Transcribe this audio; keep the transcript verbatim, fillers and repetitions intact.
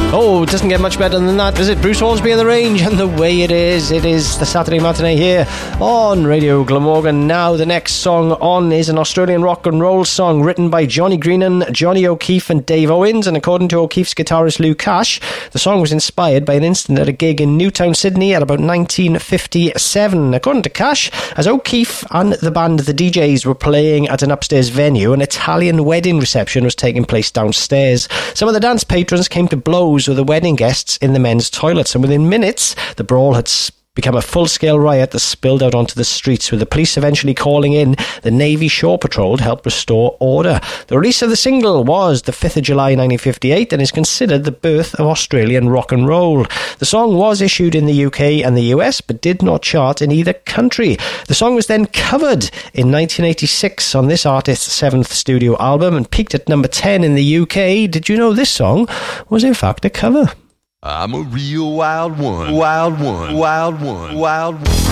Oh, it doesn't get much better than that, does it? Bruce Hornsby and the Range, and the way it is, it is the Saturday matinee here on Radio Glamorgan. Now, the next song on is an Australian rock and roll song written by Johnny Greenan, Johnny O'Keefe and Dave Owens, and according to O'Keefe's guitarist Lou Cash, the song was inspired by an incident at a gig in Newtown, Sydney at about nineteen fifty-seven. According to Cash, as O'Keefe and the band The D Js were playing at an upstairs venue, an Italian wedding reception was taking place downstairs. Some of the dance patrons came to blows with the wedding guests in the men's toilets, and within minutes the brawl had become a full-scale riot that spilled out onto the streets, with the police eventually calling in the Navy Shore Patrol to help restore order. The release of the single was the fifth of July nineteen fifty-eight and is considered the birth of Australian rock and roll. The song was issued in the U K and the U S but did not chart in either country. The song was then covered in nineteen eighty-six on this artist's seventh studio album and peaked at number ten in the U K. Did you know this song was in fact a cover? I'm a real wild one, wild one, wild one, wild one.